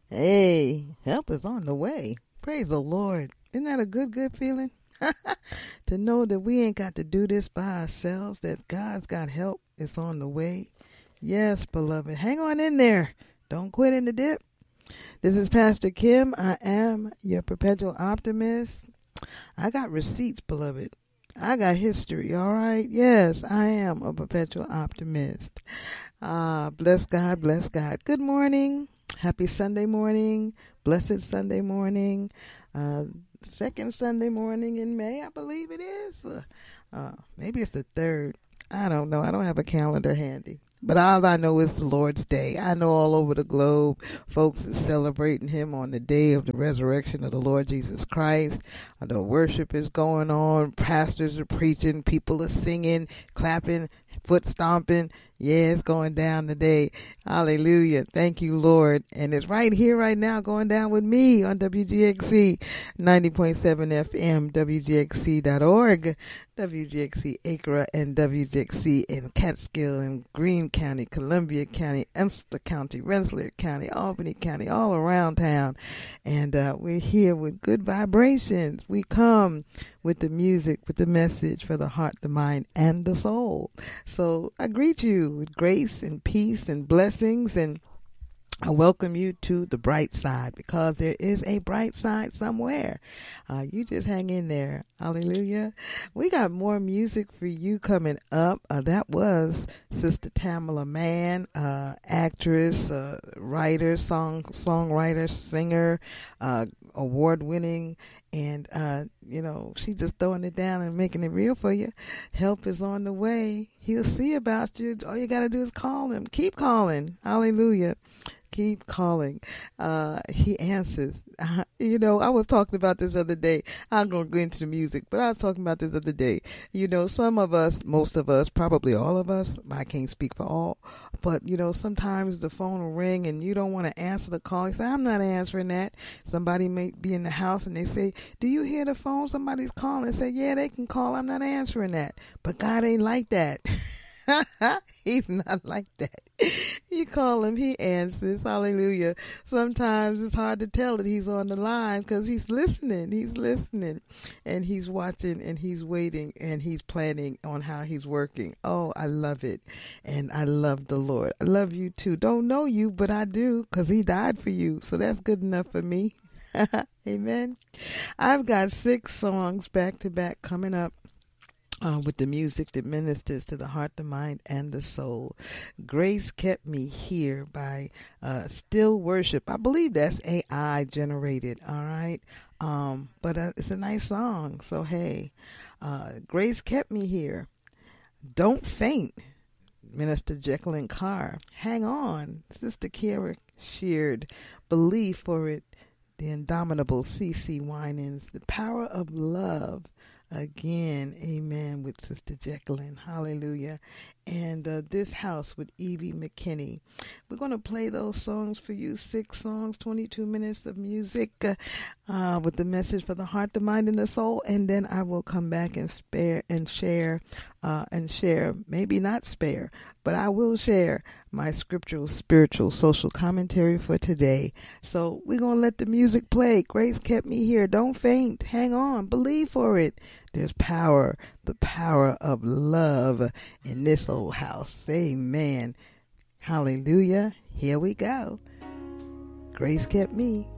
Hey, help is on the way. Praise the Lord. Isn't that a good feeling? To know that we ain't got to do this by ourselves, that God's got help. It's on the way. Yes, beloved. Hang on in there. Don't quit in the dip. This is Pastor Kim. I am your perpetual optimist. I got receipts, beloved. I got history, all right? Yes, I am a perpetual optimist. Bless God, bless God. Good morning. Happy Sunday morning. Blessed Sunday morning. Second Sunday morning in May, I believe it is. Maybe it's the third. I don't know. I don't have a calendar handy. But all I know is the Lord's Day. I know all over the globe, folks are celebrating Him on the day of the resurrection of the Lord Jesus Christ. The worship is going on. Pastors are preaching. People are singing, clapping, foot stomping. Yeah, it's going down today. Hallelujah. Thank you, Lord. And it's right here, right now, going down with me on WGXC 90.7 FM, WGXC.org, WGXC Acra, and WGXC in Catskill and Greene County, Columbia County, Emmitsburg County, Rensselaer County, Albany County, all around town. And we're here with good vibrations. We come with the music, with the message for the heart, the mind, and the soul. So I greet you with grace and peace and blessings, and I welcome you to the bright side, because there is a bright side somewhere. You just hang in there. Hallelujah. We got more music for you coming up. That was Sister Tamala Mann, actress, writer, songwriter, singer, award-winning, and she's just throwing it down and making it real for you. Help is on the way. He'll see about you. All you got to do is call him. Keep calling. Hallelujah. Keep calling. He answers. I was talking about this other day. I'm going to go into the music, but I was talking about this other day. Some of us, most of us, probably all of us, I can't speak for all, but, sometimes the phone will ring and you don't want to answer the call. You say, I'm not answering that. Somebody may be in the house and they say, do you hear the phone? Somebody's calling. And say, yeah, they can call. I'm not answering that. But God ain't like that. He's not like that. You call him, he answers. Hallelujah. Sometimes it's hard to tell that he's on the line because he's listening. He's listening and he's watching and he's waiting and he's planning on how he's working. Oh, I love it. And I love the Lord. I love you too. Don't know you, but I do, because he died for you. So that's good enough for me. Amen. I've got 6 songs back to back coming up. With the music that ministers to the heart, the mind, and the soul. Grace Kept Me Here by Still Worship. I believe that's AI generated, all right? But it's a nice song. So, hey, Grace Kept Me Here. Don't Faint, Minister Jacqueline Carr. Hang On, Sister Kara Sheard. Believe for It, the indomitable C.C. Winans. The Power of Love. Again, amen, with Sister Jacqueline. Hallelujah. And This House with Evie McKinney. We're going to play those songs for you. 6 songs, 22 minutes of music with the message for the heart, the mind, and the soul. And then I will come back and share, maybe not spare, but I will share my scriptural, spiritual, social commentary for today. So we're going to let the music play. Grace Kept Me Here. Don't faint. Hang on. Believe for it. There's power, the power of love in this old house. Amen. Hallelujah. Here we go. Grace Kept Me.